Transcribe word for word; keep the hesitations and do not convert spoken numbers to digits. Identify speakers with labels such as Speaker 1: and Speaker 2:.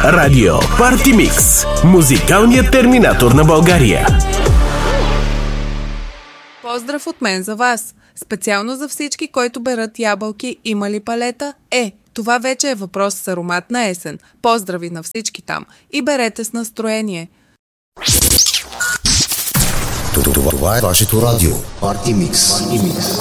Speaker 1: Радио Парти Микс. Музикалният терминатор на България.
Speaker 2: Поздрав от мен за вас. Специално за всички, които берат ябълки, има ли палета? Е, това вече е въпрос с аромат на есен. Поздрави на всички там и берете с настроение.
Speaker 3: Това е вашето радио. Парти Микс.